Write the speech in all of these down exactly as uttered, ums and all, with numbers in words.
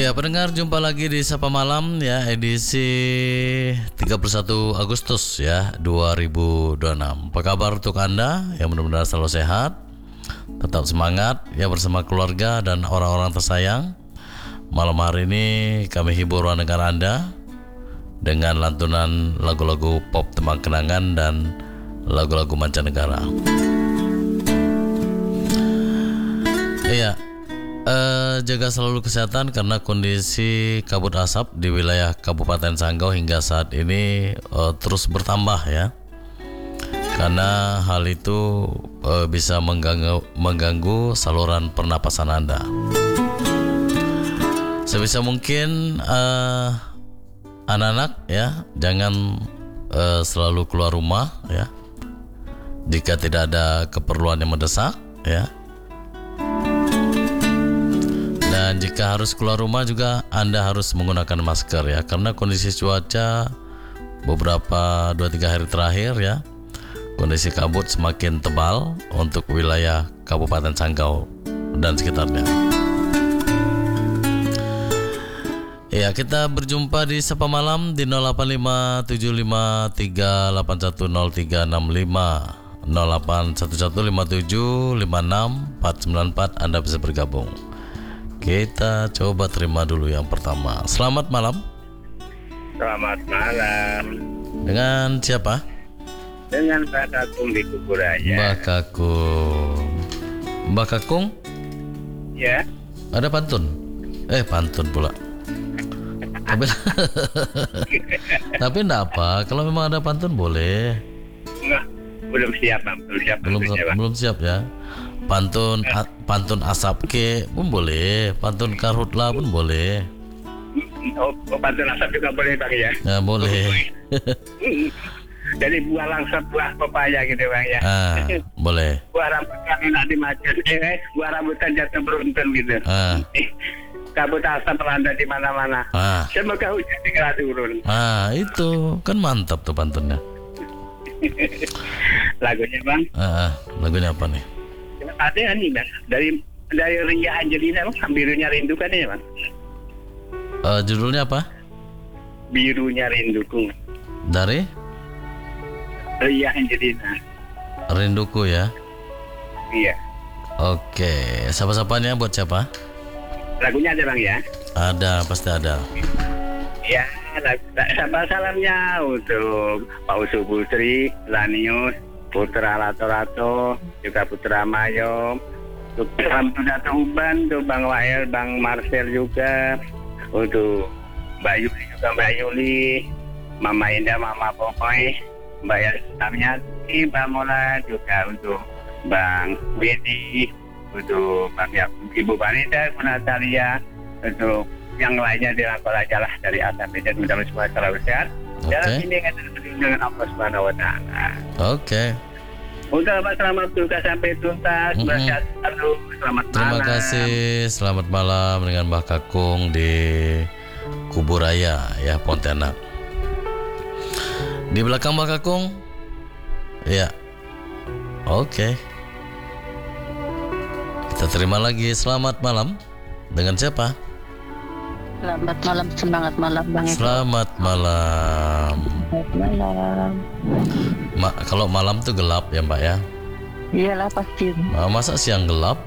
Ya pendengar, jumpa lagi di Sapa Malam ya, edisi tiga puluh satu Agustus ya dua ribu dua puluh enam. Apa kabar untuk Anda yang benar-benar selalu sehat, tetap semangat ya bersama keluarga dan orang-orang tersayang. Malam hari ini kami hibur ruang dengar Anda dengan lantunan lagu-lagu pop tembang kenangan dan lagu-lagu mancanegara. Iya. Uh, jaga selalu kesehatan karena kondisi kabut asap di wilayah Kabupaten Sanggau hingga saat ini uh, terus bertambah ya. Karena hal itu uh, bisa mengganggu, mengganggu saluran pernapasan Anda. Sebisa mungkin uh, anak-anak ya jangan uh, selalu keluar rumah ya. Jika tidak ada keperluan yang mendesak ya. Dan jika harus keluar rumah juga Anda harus menggunakan masker ya, karena kondisi cuaca beberapa dua tiga hari terakhir ya, kondisi kabut semakin tebal untuk wilayah Kabupaten Sanggau dan sekitarnya. Ya, kita berjumpa di Sapa Malam di nol delapan lima tujuh lima tiga delapan satu nol tiga enam lima nol delapan satu satu lima tujuh lima enam empat sembilan empat. Anda bisa bergabung. Kita coba terima dulu yang pertama. Selamat malam. Selamat malam. Dengan siapa? Dengan Mbak Kakung di Kuburaya. Mbak Kakung. Mbak Kakung? Ya. Ada pantun? Eh pantun pula. Tapi Tapi enggak apa. Kalau memang ada pantun boleh. Enggak, belum siap, Bang. Belum siap. Belum siap, belum siap ya. Pantun a, pantun asap ke pun boleh, pantun karhutla pun boleh. Oh, oh, pantun asap juga boleh, Bang ya. Ya boleh. Jadi buah langsat buah pepaya gitu, Bang ya. Ah, boleh. Buah rambutan enak dimakan, eh, buah rambutan jatuh beruntun gitu. Ah. Kabut asap melanda di mana-mana. Ah. Semoga hujan segera turun. Ah, itu kan mantap tuh pantunnya. Lagunya, Bang. Ah, lagunya apa nih? Ada nih, Bang, dari dari Ria Angelina, Bang, birunya rindu kan ya, Bang? Uh, judulnya apa? Birunya rinduku. Dari Ria Angelina. Rinduku ya. Iya. Oke, siapa-siapanya buat siapa? Lagunya ada, Bang ya? Ada, pasti ada. Ya, salam salamnya untuk Pak Usu Putri, Lanius, Putra Lato-Lato, juga Putra Mayom, salam Dato Uban, untuk Bang Wael, Bang Marcel juga, untuk Mbak Yuli juga Mbak Yuli, Mama Indah, Mama Popoy, Mbak Yasamiati, Mbak Mola, juga untuk Bang Widi, untuk Bang ya, Ibu Banita, Bu Natalia, untuk yang lainnya dirangkul aja lah dari A sampai Z, mudah-mudahan semua selalu sehat. Dalam ini dengan Allah Subhanahu Wa Taala. Oke. Udah, Pak, selamat bertugas sampai tuntas. Mm-hmm. Bersehat selalu. Selamat Terima malam. kasih. Selamat malam dengan Mbak Kakung di Kuburaya ya, Pontianak. Di belakang Mbak Kakung? Ya. Oke. Kita terima lagi. Selamat malam. Dengan siapa? Selamat malam, semangat malam Bang Eko. Selamat malam. Selamat malam. Ma, kalau malam tuh gelap ya Mbak ya? Iyalah pasti. Ma, masa siang gelap?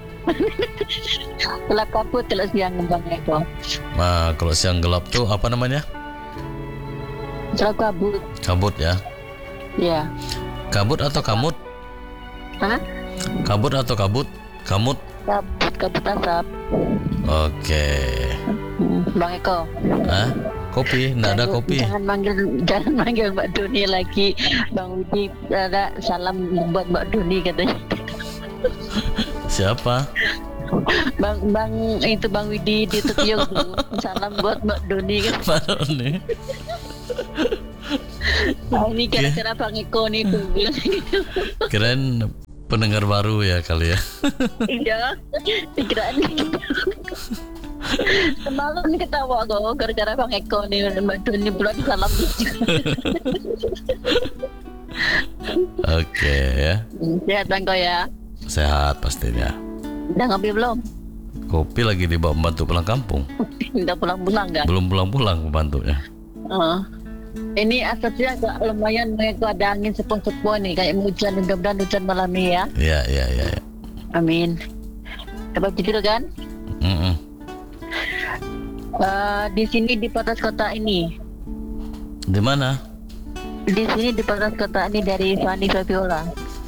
Gelap kabut kalau siang Bang Eko. Nah, kalau siang gelap tuh apa namanya? Gelap kabut. Kabut ya? Iya. Kabut atau kamut? Hah? Kabut atau kabut? Kamut? Kabut, kabut asap. Oke. Hmm, Bang Eko. Hah? Kopi? Nggak ada kopi? Jangan manggil, jangan manggil Mbak Doni lagi. Bang Widi ada salam buat Mbak Doni katanya. Siapa? Bang Bang itu Bang Widi di Tokyo tuh. Salam buat Mbak Doni kan. Mbak Doni. Nah, ini kira-kira Bang Eko nih tuh bilang gitu. Kirain pendengar baru ya kali ya. Iya, pikiran semalam ketawa kok gara-gara Bang Eko nih Mbak Doni belum salam. Oke ya. Sehat Bang Ko ya. Sehat pastinya. Udah ngopi belum? kopi lagi dibawa pembantu pulang kampung. Udah pulang-pulang nggak? Belum pulang-pulang pembantunya. Oh. Ini asapnya agak lumayan, kok ada angin sepon-sepon nih, kayak hujan, mudah-mudahan hujan malam ini ya. Iya, iya, iya. Ya. Amin. Dapat tidur kan? Mm-mm. Uh, di sini di batas kota ini. Di mana? Di sini di batas kota ini dari Fani Fabiola.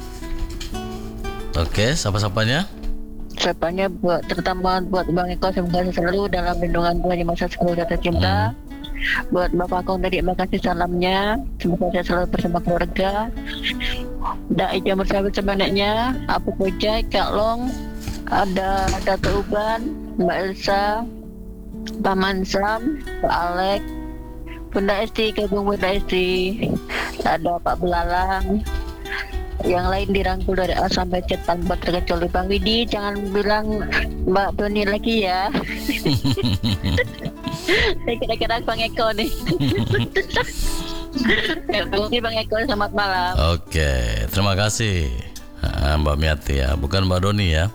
Oke, siapa-siapanya? Siapanya buat terutama buat Bang Eko, semoga selalu dalam lindungan Tuhan di masa sekolah jatuh cinta. Hmm. Buat Bapak Kong tadi, makasih salamnya. Semoga saya selalu bersama keluarga. Dak Ija bersama sebenarnya. Apu Kojai, Kak Long, ada Dato Uban, Mbak Elsa, Paman Sam, Pak Alek, Bunda Esti, Gabung Bunda Esti, ada Pak Belalang. Yang lain dirangkul dari A sampai Z tanpa terkecuali. Bang Widi, jangan bilang Mbak Doni lagi ya. Saya kira-kira Bang Eko nih. Mungkin Bang Eko, selamat malam. Oke, terima kasih Mbak Miati ya, bukan Mbak Doni ya.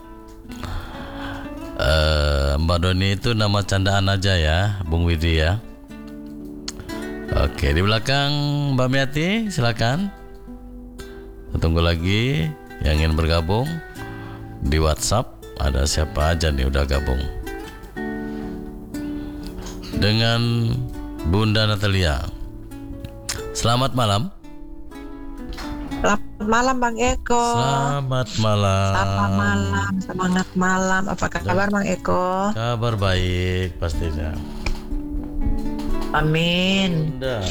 Uh, Mbak Doni itu nama candaan aja ya, Bung Widi ya. Oke, di belakang Mbak Miati, silakan. Kita tunggu lagi yang ingin bergabung di WhatsApp. Ada siapa aja nih udah gabung? Dengan Bunda Natalia. Selamat malam. Selamat malam Bang Eko. Selamat malam. Selamat malam, semangat malam. Apa kabar Bang Eko? Kabar baik pastinya. Amin. Bunda.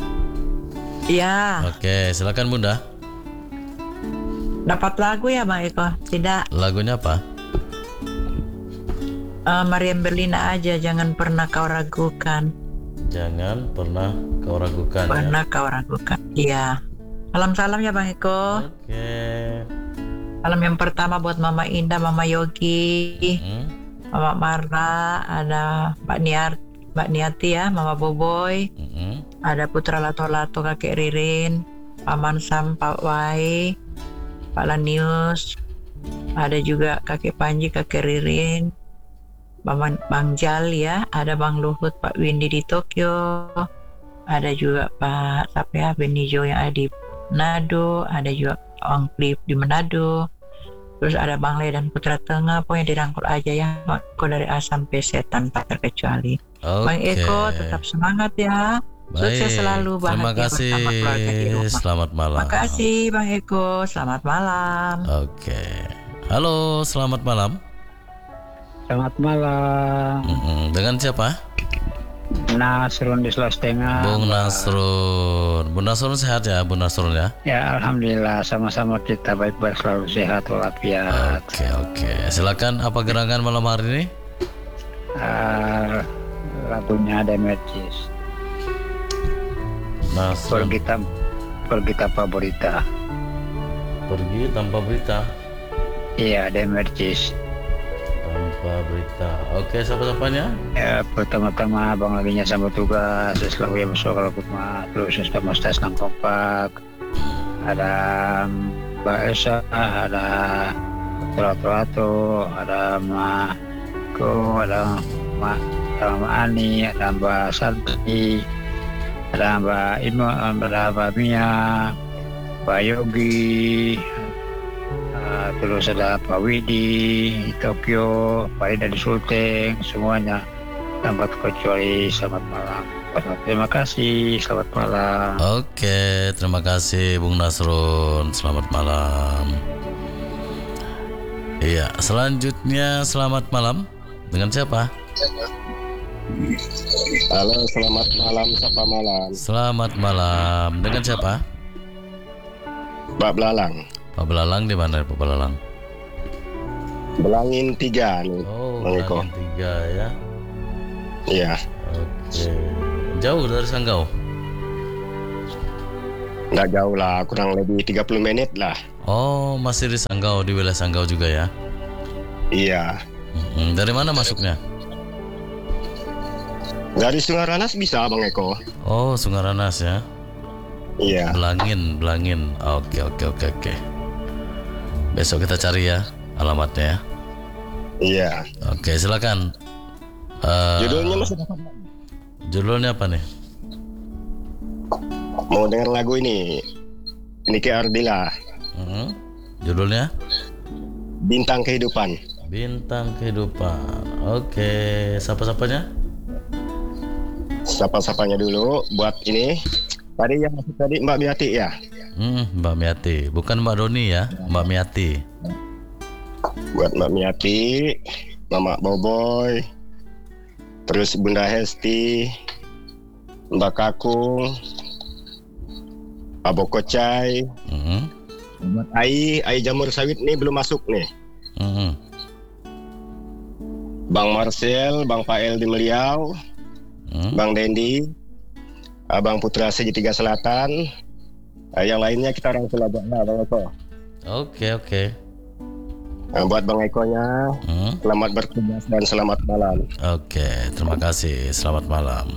Iya. Oke, silakan Bunda. Dapat lagu ya Bang Eko? Tidak. Lagunya apa? Uh, Mariam Berlina aja, jangan pernah kau ragukan. Jangan pernah kau ragukan. Pernah ya? kau ragukan. Iya. Salam-salam ya Bang Eko. Oke. Salam yang pertama buat Mama Indah, Mama Yogi, Hmm? Mama Marla, ada Mbak Niar, Mbak Niati ya, Mama Boboy, Hmm? ada Putra Lato-Lato, Kakek Ririn, Paman Sam, Pak Wai, Pak Lanius, ada juga Kakek Panji, Kakek Ririn, Bang, Bang Jal ya, ada Bang Luhut, Pak Windy di Tokyo, ada juga Pak siapa ya, Benijo yang ada di Manado, ada juga Bang Flip di Manado, terus ada Bang Le dan Putra Tengah, pokoknya dirangkul aja ya, Eko dari A sampai Z tanpa terkecuali. Oke. Bang Eko tetap semangat ya. Baik. Sukses selalu, bahagia Terima kasih. bersama keluarga di rumah. Selamat malam. Terima kasih Bang Eko, selamat malam. Oke. Halo, selamat malam. Selamat malam. Mm-mm. Dengan siapa? Nasrun di Sulawesi Tengah. Bung Nasrun. Bung Nasrun sehat ya, Bung Nasrun ya? Ya, alhamdulillah sama-sama kita baik-baik, selalu sehat walafiat. Oke, oke. Silakan, apa gerangan malam hari ini? Uh, lagunya ada Mercis. Nasrun. Pergi tam- pergi tanpa berita. Pergi tanpa berita. Iya, ada Mercis. Tanpa berita. Oke, siapa-siapanya? Ya, pertama-tama abang laginya sama tugas selalu yang masuk kalau rumah, terus sudah mustas nang kompak. Ada Mbak Esa, ada Terato, ada Mbak Ko, ada Mbak ada Mbak Ani, ada Mbak Santi, ada Mbak Ima, ada Mbak Mia, Mbak Yogi, uh, terus ada Pak Widi di Tokyo, Pak Ida di Sulteng, semuanya tanpa terkecuali selamat malam. Terima kasih, selamat malam. Oke, terima kasih Bung Nasrun. Selamat malam. Iya, selanjutnya selamat malam. Dengan siapa? Halo, selamat malam, sapa malam. Selamat malam. Dengan siapa? Pak Belalang. Pak Belalang di mana Pak Belalang? Belangin tiga nih, Oh, Bang Eko. Belalang tiga ya. Iya, Oke. Jauh dari Sanggau? nggak jauh lah, kurang lebih tiga puluh menit lah. Oh, masih di Sanggau, di wilayah Sanggau juga ya? Iya, Hmm, dari mana masuknya? dari Sungaranas bisa Bang Eko. Oh, Sungaranas ya. Iya, Belangin, Belangin. Oke, oke, oke, oke. Besok kita cari ya alamatnya ya. Iya. Oke, silakan. Eh, Judulnya masih dapat. judulnya apa nih? Mau dengar lagu ini? Niki Ardila, Mhm. Judulnya Bintang Kehidupan. Bintang Kehidupan. Oke, siapa-siapanya? Sapa-sapanya dulu buat ini. Tadi yang masuk tadi Mbak Biati ya. Hmm, Mbak Miati, bukan Mbak Doni ya, Mbak Miati. Buat Mbak Miati, Mama Boboy, terus Bunda Hesti, Mbak Kakung, Abo Kocai, Mhm. buat Ai, Ai Jamur Sawit nih belum masuk nih. Mhm. Bang Marcel, Bang Pael di Meliau, Mhm. Bang Dendi, Abang Putra Segitiga Selatan, eh, yang lainnya kita rangkul aja nah, Bang Eko. Oke, oke. Nah, buat Bang Ekonya, Mhm. selamat bertugas dan selamat malam. Oke, terima kasih. Selamat malam.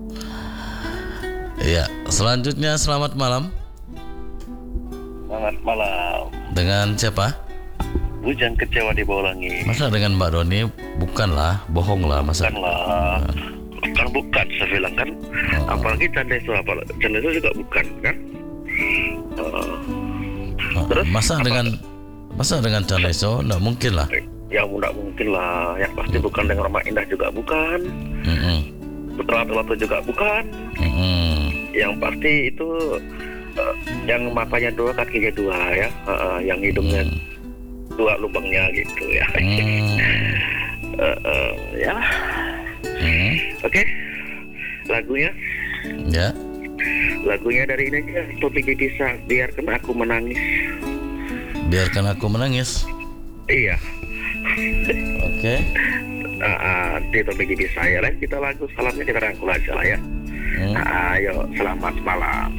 Iya, selanjutnya selamat malam. Selamat malam. Dengan siapa? Bujang kecewa di Bolangi. Masa dengan Mbak Doni? Bukanlah, bohong lah masa. Bukanlah. Kan bukan, saya bilang kan. Oh. Apalagi Canda itu apa? Canda itu juga bukan kan? Eh, Oh, Terus, masa apa? dengan masa dengan Caneso? Nggak mungkin lah. yang tidak mungkin lah. Yang pasti bukan dengan Rumah Indah juga bukan. Mm-mm. Putra Lato juga bukan. Mm-mm. Yang pasti itu eh, yang matanya dua, kakinya dua ya. Eh, eh, yang hidungnya dua lubangnya gitu ya. Hmm. Eh, eh, ya. Hmm. Oke. Lagunya Ya. Lagunya dari ini aja, Topi Bisa, Biarkan Aku Menangis. Biarkan aku menangis. Iya, Oke. uh, uh, di Topi Bisa ya lah. Kita lagu salamnya kita rangkul aja lah ya. Hmm. Nah, ayo, selamat malam.